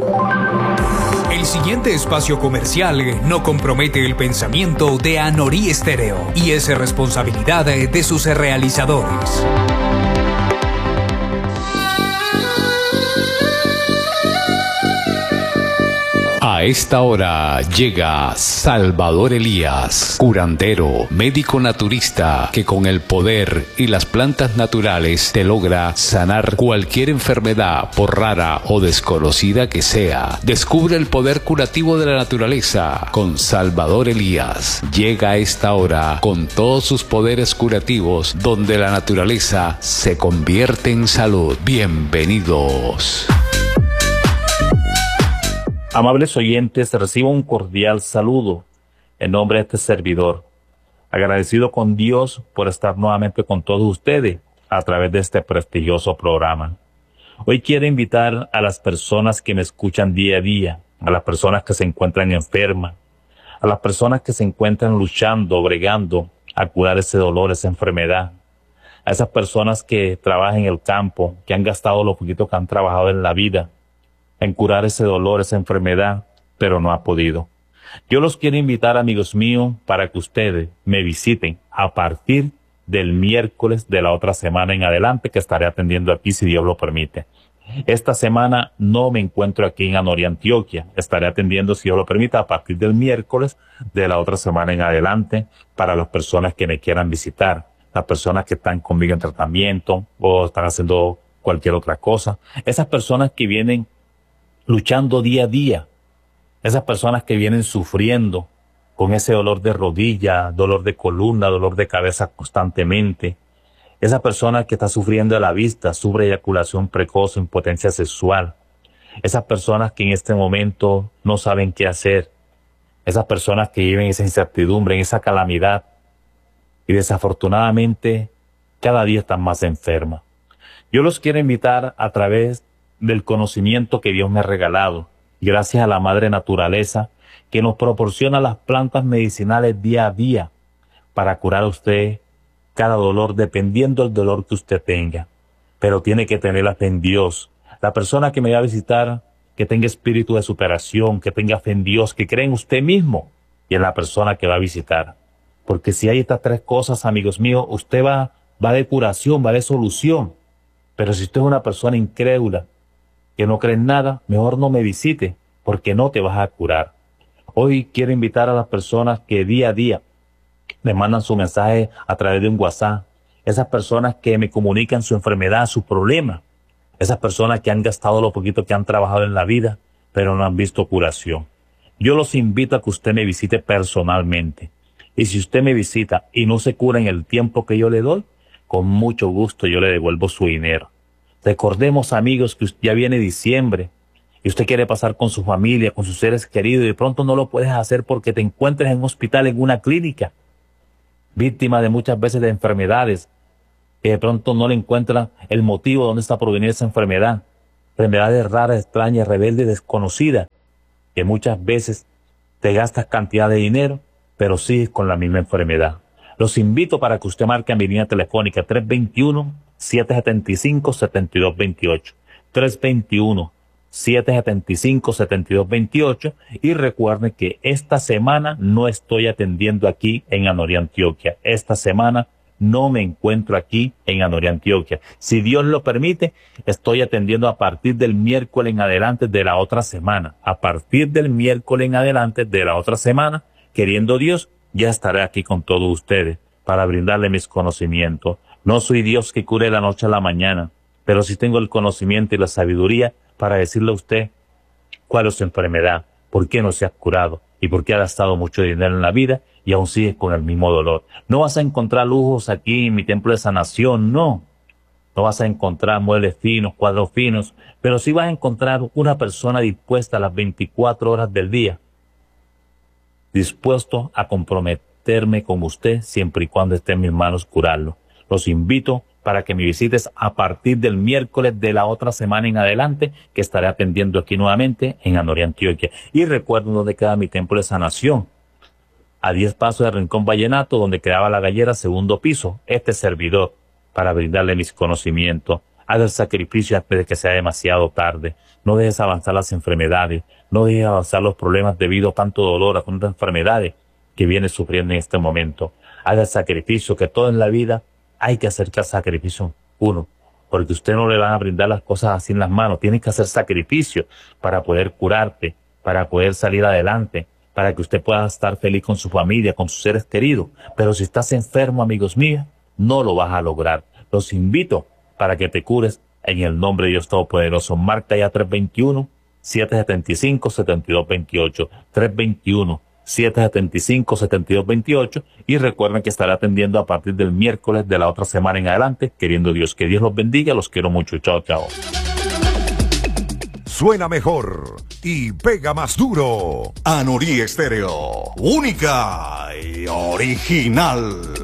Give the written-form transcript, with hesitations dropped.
El siguiente espacio comercial no compromete el pensamiento de Anorí Estéreo y es responsabilidad de sus realizadores. A esta hora llega Salvador Elías, curandero, médico naturista, que con el poder y las plantas naturales te logra sanar cualquier enfermedad, por rara o desconocida que sea. Descubre el poder curativo de la naturaleza con Salvador Elías. Llega a esta hora con todos sus poderes curativos, donde la naturaleza se convierte en salud. Bienvenidos. Amables oyentes, recibo un cordial saludo en nombre de este servidor, agradecido con Dios por estar nuevamente con todos ustedes a través de este prestigioso programa. Hoy quiero invitar a las personas que me escuchan día a día, a las personas que se encuentran enfermas, a las personas que se encuentran luchando, bregando a curar ese dolor, esa enfermedad, a esas personas que trabajan en el campo, que han gastado lo poquito que han trabajado en la vida, en curar ese dolor, esa enfermedad, pero no ha podido. Yo los quiero invitar, amigos míos, para que ustedes me visiten a partir del miércoles de la otra semana en adelante, que estaré atendiendo aquí si Dios lo permite. Esta semana no me encuentro aquí en Anorí, Antioquia. Estaré atendiendo, si Dios lo permite, a partir del miércoles de la otra semana en adelante para las personas que me quieran visitar, las personas que están conmigo en tratamiento o están haciendo cualquier otra cosa. Esas personas que vienen luchando día a día, esas personas que vienen sufriendo con ese dolor de rodilla, dolor de columna, dolor de cabeza constantemente, esa persona que está sufriendo de la vista, sufre eyaculación precoz, impotencia sexual, esas personas que en este momento no saben qué hacer, esas personas que viven esa incertidumbre, en esa calamidad, y desafortunadamente cada día están más enfermas. Yo los quiero invitar a través del conocimiento que Dios me ha regalado, gracias a la Madre Naturaleza, que nos proporciona las plantas medicinales día a día para curar a usted cada dolor, dependiendo del dolor que usted tenga. Pero tiene que tener la fe en Dios. La persona que me va a visitar, que tenga espíritu de superación, que tenga fe en Dios, que cree en usted mismo y en la persona que va a visitar. Porque si hay estas tres cosas, amigos míos, usted va de curación, va de solución. Pero si usted es una persona incrédula, que no cree en nada, mejor no me visite, porque no te vas a curar. Hoy quiero invitar a las personas que día a día me mandan su mensaje a través de un WhatsApp, esas personas que me comunican su enfermedad, su problema, esas personas que han gastado lo poquito que han trabajado en la vida, pero no han visto curación. Yo los invito a que usted me visite personalmente. Y si usted me visita y no se cura en el tiempo que yo le doy, con mucho gusto yo le devuelvo su dinero. Recordemos, amigos, que ya viene diciembre y usted quiere pasar con su familia, con sus seres queridos, y de pronto no lo puedes hacer porque te encuentres en un hospital, en una clínica, víctima de muchas veces de enfermedades, que de pronto no le encuentra el motivo de dónde está proveniendo esa enfermedad. Enfermedades raras, extrañas, rebeldes, desconocidas, que muchas veces te gastas cantidad de dinero, pero sigues con la misma enfermedad. Los invito para que usted marque a mi línea telefónica 321-775-7228. 321-775-7228. Y recuerden que esta semana no estoy atendiendo aquí en Anorí, Antioquia. Esta semana no me encuentro aquí en Anorí, Antioquia. Si Dios lo permite, estoy atendiendo a partir del miércoles en adelante de la otra semana. A partir del miércoles en adelante de la otra semana, queriendo Dios, ya estaré aquí con todos ustedes para brindarle mis conocimientos. No soy Dios que cure de la noche a la mañana, pero sí tengo el conocimiento y la sabiduría para decirle a usted cuál es su enfermedad, por qué no se ha curado y por qué ha gastado mucho dinero en la vida y aún sigue con el mismo dolor. No vas a encontrar lujos aquí en mi templo de sanación, no. No vas a encontrar muebles finos, cuadros finos, pero sí vas a encontrar una persona dispuesta a las 24 horas del día, dispuesto a comprometerme con usted siempre y cuando esté en mis manos curarlo. Los invito para que me visites a partir del miércoles de la otra semana en adelante, que estaré atendiendo aquí nuevamente en Anorí, Antioquia. Y recuerden dónde queda mi templo de sanación. A 10 pasos del Rincón Vallenato, donde quedaba la gallera, segundo piso. Este servidor, para brindarle mis conocimientos. Haz el sacrificio antes de que sea demasiado tarde. No dejes avanzar las enfermedades. No dejes avanzar los problemas debido a tanto dolor, a tantas enfermedades que vienes sufriendo en este momento. Haz el sacrificio, que todo en la vida hay que hacer sacrificio uno. Porque usted no le van a brindar las cosas así en las manos. Tienes que hacer sacrificio para poder curarte, para poder salir adelante, para que usted pueda estar feliz con su familia, con sus seres queridos. Pero si estás enfermo, amigos míos, no lo vas a lograr. Los invito para que te cures en el nombre de Dios Todopoderoso. Marca ya 321-775-7228. 321-775-7228. Y recuerden que estaré atendiendo a partir del miércoles de la otra semana en adelante, queriendo Dios. Que Dios los bendiga. Los quiero mucho. Chao, chao. Suena mejor y pega más duro. Anorí Estéreo, única y original.